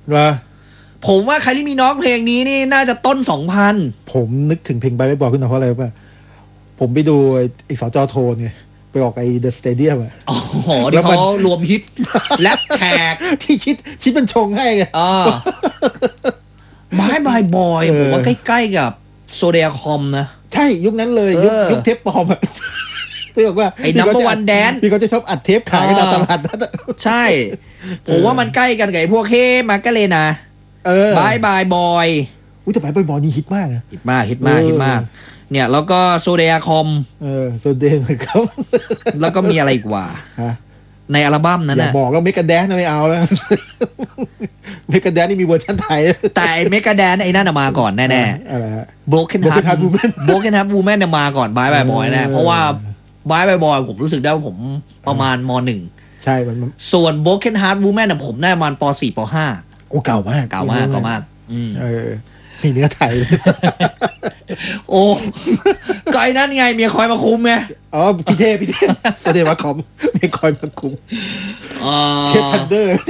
เหรอผมว่าใครที่มีน้องเพลงนี้นี่น่าจะต้น 2000 ผมนึกถึงเพลงไปไม่บอกขึ้นมาเพราะอะไรป่ะผมไปดูไอ้สจโทนไงไปออกไอ้เดอะสเตเดียมอ่ะอ๋อที่เขารวมฮิตแรปแขกที่ชิดมันชงให้ไงบายบอยผมว่าใกล้ๆกับโซเดียคอมนะใช่ยุคนั้นเลยยุคเทปปลอมอ่ะที่บอกว่าไอ้นัมเบอร์วันแดนพี่เขาจะชอบอัดเทปขายกันตามตลาดนะใช่ผมว่ามันใกล้กันกับไอ้พวกเฮมาก็เลยนะบายบอยแต่บายบอยนี่ฮิตมากนะฮิตมากเนี่ยแล้วก็โซเดียคอมโซเดียเหมือนเขาแล้วก็มีอะไรอีกว่าในอัลบั้มนั้นอย่าบอกแล้วเมกาแดนไม่เอาแล้วเมกาแดนนี่มีเวอร์ชันไทยแต่เมกาแดนไอ้นั่นมาก่อนแน่ๆ Broken Heart Woman มาก่อนบายบอยแน่เพราะว่าบายบอยผมรู้สึกได้ว่าผมประมาณม.1 ใช่ส่วน Broken Heart Woman ผมได้ประมาณป.4 ป .5 โอ้เก่ามากมีเนื้อไทยโอ้ก็ไอ้นั่นไงเมียคอยมาคุมไงพี่เทพแสดงว่าคอมเมียคอยมาคุมเทพทันเดอร์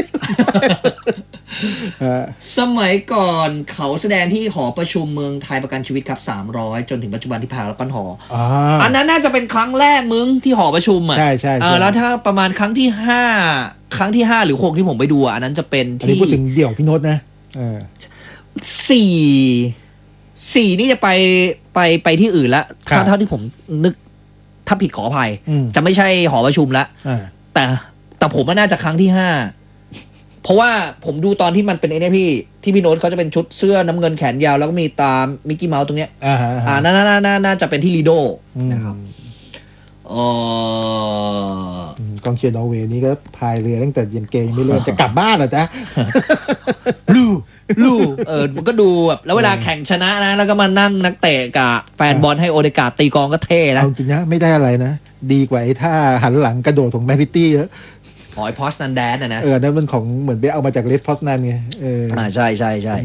สมัยก่อนเขาแสดงที่หอประชุมเมืองไทยประกันชีวิตครับ300จนถึงปัจจุบันที่พารากอนหออันนั้นน่าจะเป็นครั้งแรกมึงที่หอประชุมอ่ะใช่แล้วถ้าประมาณครั้งที่5หรือ6ที่ผมไปดูอันนั้นจะเป็นที่พูดถึงเดี่ยวพี่โน้ตนะ 4นี่จะไปที่อื่นแล้วเท่าที่ผมนึกถ้าผิดขออภัยจะไม่ใช่หอประชุมแล้วแต่ผมว่าน่าจะครั้งที่5เพราะว่าผมดูตอนที่มันเป็นไอ้นี่ที่พี่โน้ตเขาจะเป็นชุดเสื้อน้ำเงินแขนยาวแล้วก็มีตามิกกี้เมาส์ตรงเนี้ยน่าจะเป็นที่ลีโดนะครับกองเชียร์นอร์เวย์นี่ก็พายเรือตั้งแต่เย็นเกย์ไม่เลิกจะกลับบ้านเหรอจ๊ะลู่มันก็ดูแบบแล้วเวลาแข่งชนะนะแล้วก็มานั่งนักเตะกับแฟนบอลให้โอเดการ์ดตีกองก็เท่นะเอาจริงนะไม่ได้อะไรนะดีกว่าไอ้ท่าหันหลังกระโดดของแมนซิตี้เยอะไอ้พอสนันแดนนะนั่นมันของเหมือนไปเอามาจากเลสพอสนันไงใช่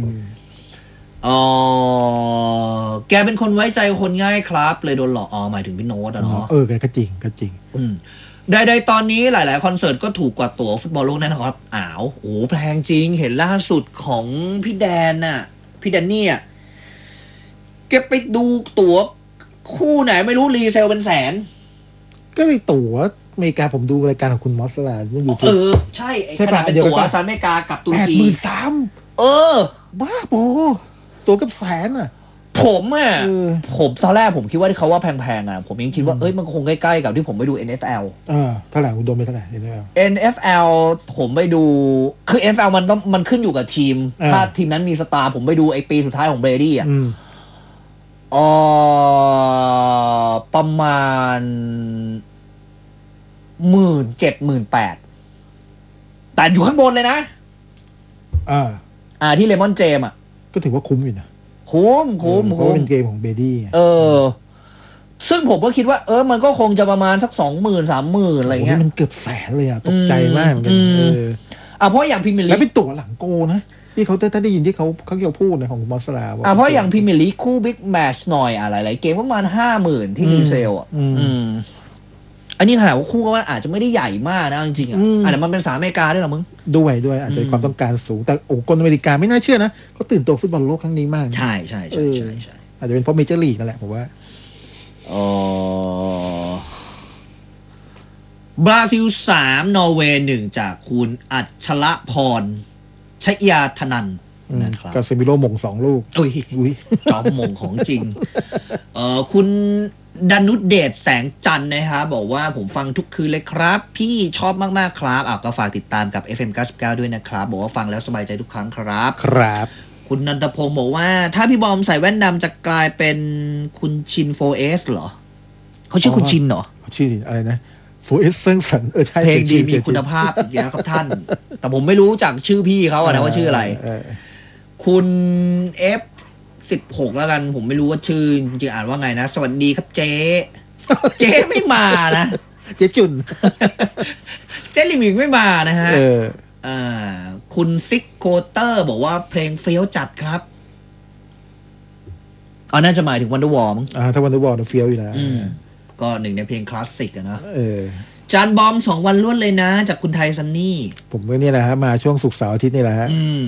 แกเป็นคนไว้ใจคนง่ายครับเลยโดนหลอกหมายถึงพี่โน้ตเนาะก็จริงใดๆตอนนี้หลายๆคอนเสิร์ตก็ถูกกว่าตั๋วฟุตบอลโลกแน่นอนครับแพงจริงเห็นล่าสุดของพี่แดนน่ะพี่แดนนี่แกไปดูตั๋วคู่ไหนไม่รู้รีเซลเป็นแสนก็เลยตั๋วอเมริกาผมดูรายการของคุณมอสลายังอยู่ใช่ขนาดเป็นตั๋วสหรัฐอเมริกากับตุรกี 83,000บ้าโบตั๋วกับแสนผมตอนแรกผมคิดว่าที่เขาว่าแพงๆผมยังคิดว่ามันคงใกล้ๆกับที่ผมไปดู NFL เท่าไหร่คุณโดนไปเท่าไหร่ NFL ผมไปดูคือ NFL มันขึ้นอยู่กับทีมถ้าทีมนั้นมีสตาร์ผมไปดูไอ้ปีสุดท้ายของเบรดี้ประมาณ 17,000-18,000 แต่อยู่ข้างบนเลยนะที่เลมอนเจมก็ถือว่าคุ้มอยู่นะคุ้มเป็นเกมของเบรดี้ซึ่งผมก็คิดว่ามันก็คงจะประมาณสัก 20,000-30,000 อะไรเงี้ยมันเกือบแสนเลยตกใจมากเหมือนกันเพราะอย่างพรีเมียร์ลีกแล้วเป็นตั๋วหลังโกนะที่เขาถ้าได้ยินที่เขาเกี่ยวพูดนะของมอสลาเพราะอย่างพรีเมียร์ลีกคู่บิ๊กแมตช์หน่อยหลายๆเกมประมาณ 50,000 ที่รีเซลอันนี้ขนาดว่าคู่ก็ว่าอาจจะไม่ได้ใหญ่มากนะจริงๆอาจจะมันเป็นสหรัฐอเมริกาด้วยหรอมึงด้วยอาจจะความต้องการสูงแต่คนอเมริกาไม่น่าเชื่อนะเขาตื่นตัวฟุตบอลโลกครั้งนี้มากใช่อาจจะเป็นเพราะเมเจอร์ลีกนั่นแหละผมว่าบราซิล3นอร์เวย์1จากคุณอัชรพรชยาธนันนะครับกาเซมิโร่มง2ลูกจอมมงของจริงคุณดนุชเดชแสงจันทร์นะครับบอกว่าผมฟังทุกคืนเลยครับพี่ชอบมากๆครับก็ฝากติดตามกับ FM 99ด้วยนะครับบอกว่าฟังแล้วสบายใจทุกครั้งครับคุณนันทพงศ์บอกว่าถ้าพี่บอมใส่แว่นดำจะกลายเป็นคุณชิน 4S เหรอเขาชื่อคุณชินเหรอชื่ออะไรนะ 4S เซิงสันใช่เพลงดีมีคุณภาพอีกแล้วครับท่านแต่ผมไม่รู้จักชื่อพี่เขานะว่าชื่ออะไรคุณF16แล้วกันผมไม่รู้ว่าชื่อจริงๆอ่านว่าไงนะสวัสดีครับเจ๊ไม่มานะเจ๊จุนเจ๊ลิมิงไม่มานะฮะคุณซิกโกเตอร์บอกว่าเพลงเฟี้ยวจัดครับน่าจะหมายถึง Wonderwall มั้งถ้า Wonderwall เฟี้ยวอยู่แล้วก็หนึ่งในเพลงคลาสสิกนะจานบอม2 วันล้วนเลยนะจากคุณไทยซันนี่ผมก็นี่แหละฮะมาช่วงศุกร์เสาร์อาทิตย์นี่แหละฮะ